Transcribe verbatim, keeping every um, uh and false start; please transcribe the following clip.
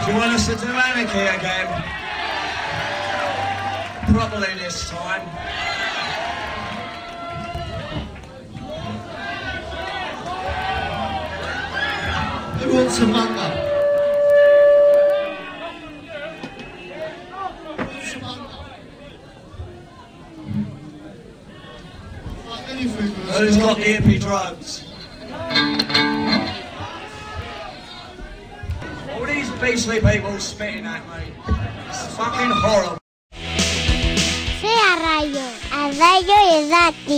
Do you want us to do Anarchy again? Properly this time. Who wants a manga? Who's got the hippie drugs? All these beastly people spitting at me. It's fucking horrible. Sea Rayo, a Rayo y Dati.